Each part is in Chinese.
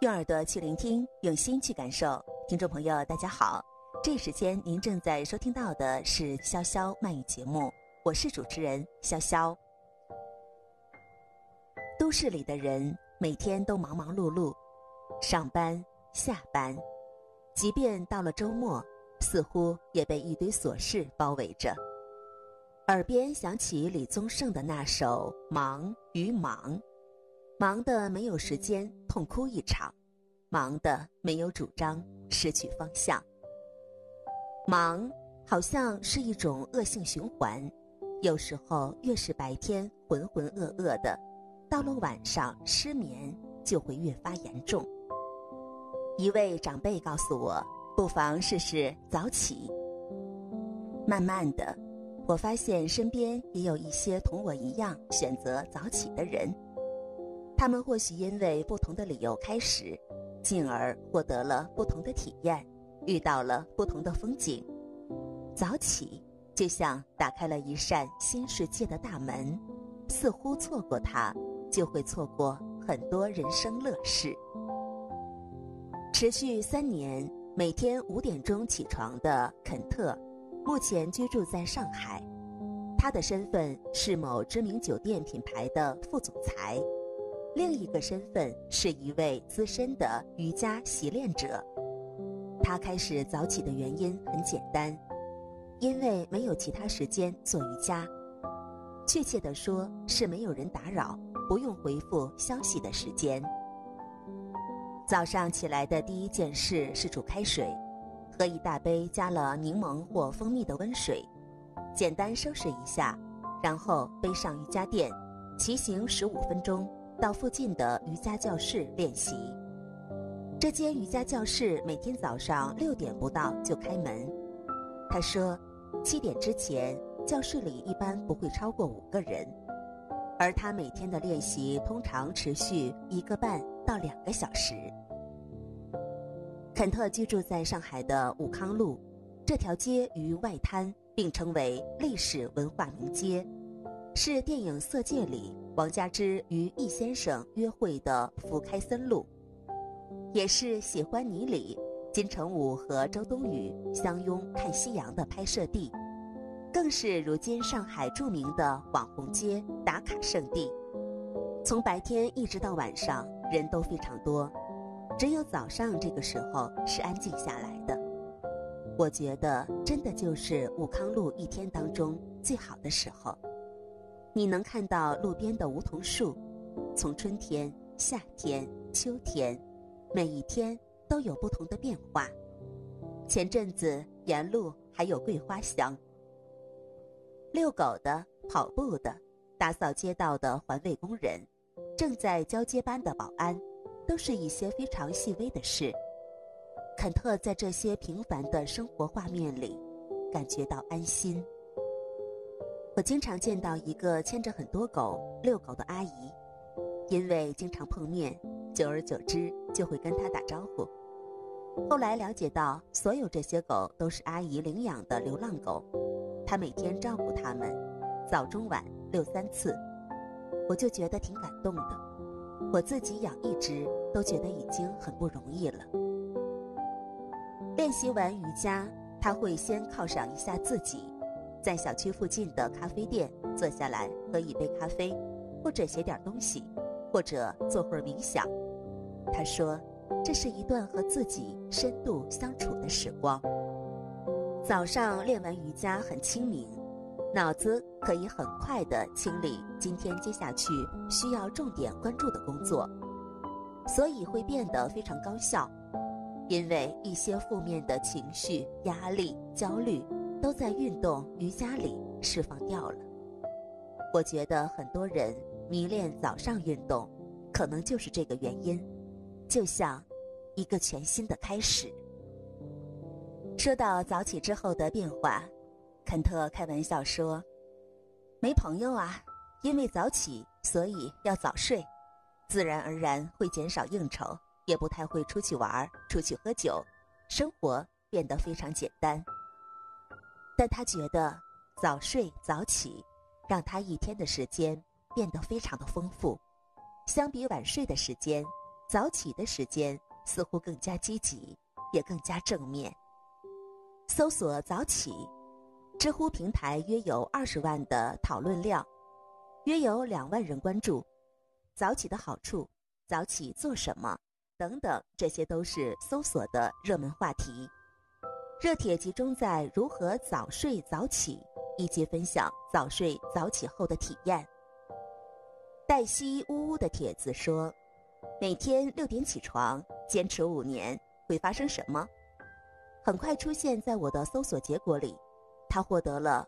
用耳朵去聆听，用心去感受。听众朋友大家好，这时间您正在收听到的是潇潇慢语节目，我是主持人潇潇。都市里的人每天都忙忙碌碌，上班下班，即便到了周末，似乎也被一堆琐事包围着。耳边响起李宗盛的那首《忙与忙》，忙得没有时间痛哭一场，忙得没有主张失去方向。忙好像是一种恶性循环，有时候越是白天浑浑噩噩的，到了晚上失眠就会越发严重。一位长辈告诉我，不妨试试早起。慢慢的，我发现身边也有一些同我一样选择早起的人，他们或许因为不同的理由开始，进而获得了不同的体验，遇到了不同的风景。早起就像打开了一扇新世界的大门，似乎错过它，就会错过很多人生乐事。持续3年，每天5点钟起床的肯特，目前居住在上海。他的身份是某知名酒店品牌的副总裁，另一个身份是一位资深的瑜伽习练者。他开始早起的原因很简单，因为没有其他时间做瑜伽，确切地说是没有人打扰，不用回复消息的时间。早上起来的第一件事是煮开水，喝一大杯加了柠檬或蜂蜜的温水，简单收拾一下，然后背上瑜伽垫，骑行15分钟到附近的瑜伽教室练习。这间瑜伽教室每天早上6点不到就开门。他说7点之前教室里一般不会超过5个人，而他每天的练习通常持续1个半到2个小时。肯特居住在上海的武康路，这条街与外滩并称为历史文化名街，是电影《色戒》里王佳芝与易先生约会的福开森路，也是《喜欢你》里金城武和周冬雨相拥看夕阳的拍摄地，更是如今上海著名的网红街打卡圣地。从白天一直到晚上，人都非常多，只有早上这个时候是安静下来的。我觉得真的就是武康路一天当中最好的时候。你能看到路边的梧桐树，从春天、夏天、秋天，每一天都有不同的变化。前阵子沿路还有桂花香。遛狗的、跑步的、打扫街道的环卫工人，正在交接班的保安，都是一些非常细微的事。肯特在这些平凡的生活画面里感觉到安心。我经常见到一个牵着很多狗遛狗的阿姨，因为经常碰面，久而久之就会跟她打招呼。后来了解到，所有这些狗都是阿姨领养的流浪狗，她每天照顾它们，早中晚遛3次，我就觉得挺感动的。我自己养一只都觉得已经很不容易了。练习完瑜伽，他会先犒赏一下自己，在小区附近的咖啡店坐下来喝一杯咖啡，或者写点东西，或者做会儿冥想。他说这是一段和自己深度相处的时光。早上练完瑜伽很清明，脑子可以很快地清理今天接下去需要重点关注的工作，所以会变得非常高效。因为一些负面的情绪、压力、焦虑都在运动瑜伽里释放掉了。我觉得很多人迷恋早上运动，可能就是这个原因，就像一个全新的开始。说到早起之后的变化，肯特开玩笑说，没朋友啊，因为早起所以要早睡，自然而然会减少应酬，也不太会出去玩、出去喝酒，生活变得非常简单。但他觉得早睡早起让他一天的时间变得非常的丰富，相比晚睡的时间， 早起的时间似乎更加积极，也更加正面。搜索早起，知乎平台约有20万的讨论量，约有2万人关注。早起的好处，早起做什么等等，这些都是搜索的热门话题。热帖集中在如何早睡早起，以及分享早睡早起后的体验。黛西呜呜的帖子说，每天6点起床，坚持5年，会发生什么？很快出现在我的搜索结果里，他获得了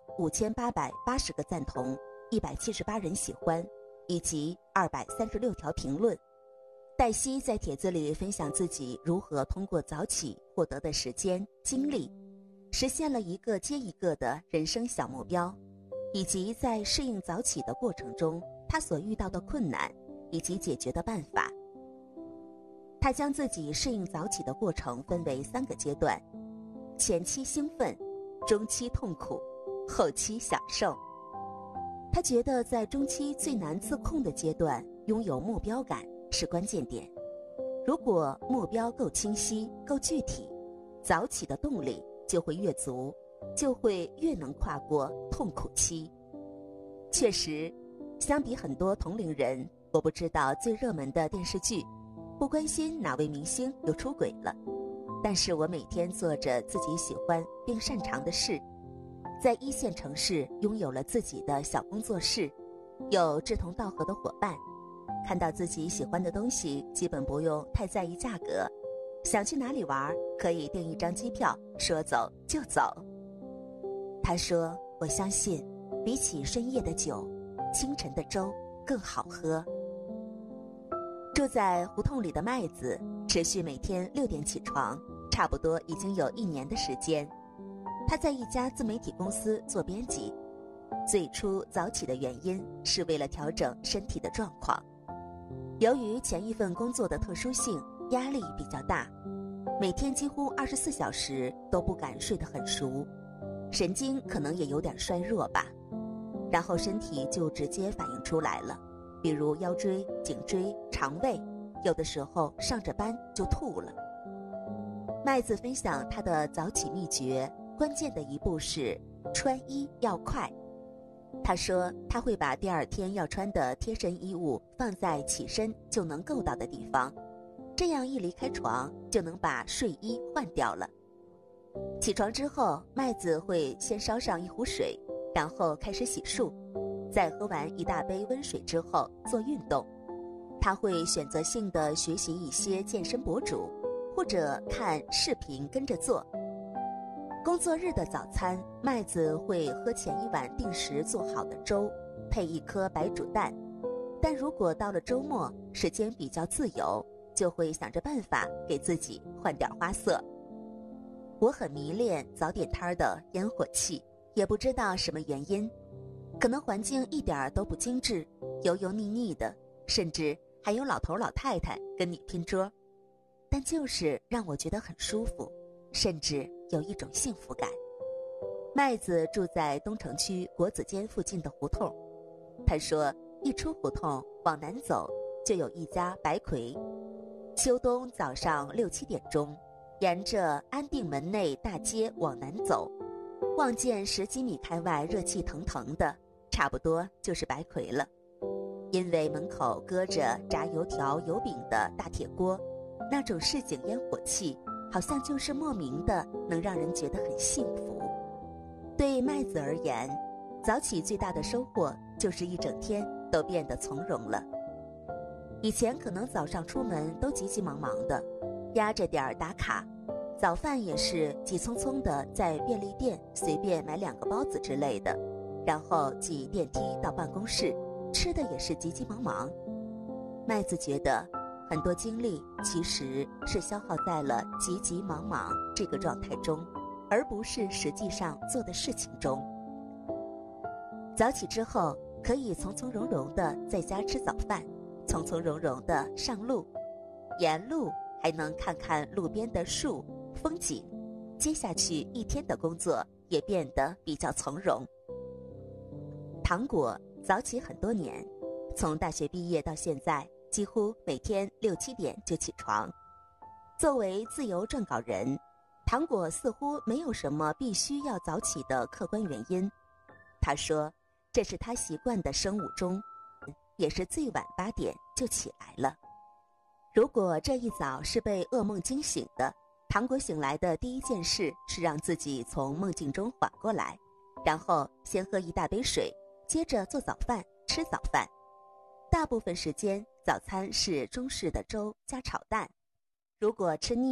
5880个赞同，178人喜欢，以及236条评论。黛西在帖子里分享自己如何通过早起获得的时间、精力，实现了一个接一个的人生小目标，以及在适应早起的过程中，他所遇到的困难以及解决的办法。他将自己适应早起的过程分为3个阶段：前期兴奋，中期痛苦，后期享受。他觉得在中期最难自控的阶段，拥有目标感是关键点。如果目标够清晰、够具体，早起的动力就会越足，就会越能跨过痛苦期。确实，相比很多同龄人，我不知道最热门的电视剧，不关心哪位明星又出轨了，但是我每天做着自己喜欢并擅长的事，在1线城市拥有了自己的小工作室，有志同道合的伙伴，看到自己喜欢的东西基本不用太在意价格，想去哪里玩可以订1张机票，说走就走。他说，我相信比起深夜的酒，清晨的粥更好喝。住在胡同里的麦子持续每天6点起床，差不多已经有1年的时间。他在一家自媒体公司做编辑，最初早起的原因是为了调整身体的状况。由于前一份工作的特殊性，压力比较大，每天几乎24小时都不敢睡得很熟，神经可能也有点衰弱吧，然后身体就直接反映出来了，比如腰椎、颈椎、肠胃，有的时候上着班就吐了。麦子分享他的早起秘诀，关键的一步是穿衣要快。他说他会把第2天要穿的贴身衣物放在起身就能够到的地方，这样一离开床就能把睡衣换掉了。起床之后，麦子会先烧上1壶水，然后开始洗漱，在喝完1大杯温水之后做运动。他会选择性地学习一些健身博主，或者看视频跟着做。工作日的早餐，麦子会喝前1碗定时做好的粥，配1颗白煮蛋。但如果到了周末，时间比较自由，就会想着办法给自己换点花色。我很迷恋早点摊的烟火气，也不知道什么原因，可能环境一点都不精致，油油腻腻的，甚至还有老头老太太跟你拼桌，但就是让我觉得很舒服，甚至有一种幸福感。麦子住在东城区国子监附近的胡同，他说一出胡同往南走就有一家白魁，秋冬早上6、7点钟，沿着安定门内大街往南走，望见10几米开外热气腾腾的，差不多就是白魁了。因为门口搁着炸油条油饼的大铁锅，那种市井烟火气好像就是莫名的能让人觉得很幸福。对麦子而言，早起最大的收获就是一整天都变得从容了。以前可能早上出门都急急忙忙的，压着点儿打卡，早饭也是急匆匆的在便利店随便买2个包子之类的，然后挤电梯到办公室，吃的也是急急忙忙。麦子觉得很多精力其实是消耗在了急急忙忙这个状态中，而不是实际上做的事情中。早起之后可以从从容容的在家吃早饭，从从容容的上路，沿路还能看看路边的树、风景，接下去一天的工作也变得比较从容。糖果早起很多年，从大学毕业到现在， 几乎每天6、7点就起床。作为自由撰稿人，糖果似乎没有什么必须要早起的客观原因。他说，这是他习惯的生物钟，也是最晚8点就起来了。如果这一早是被噩梦惊醒的，糖果醒来的第一件事是让自己从梦境中缓过来，然后先喝一大杯水，接着做早饭，吃早饭。大部分时间早餐是中式的粥加炒蛋，如果吃腻